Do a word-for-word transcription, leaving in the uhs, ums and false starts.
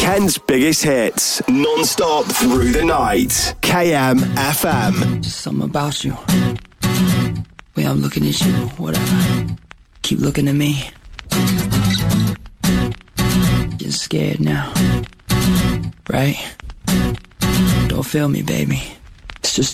Kent's biggest hits, non-stop through the night. K M F M. Just something about you. Way I'm looking at you, whatever. Keep looking at me. Getting scared now. Right? Don't feel me, baby. It's just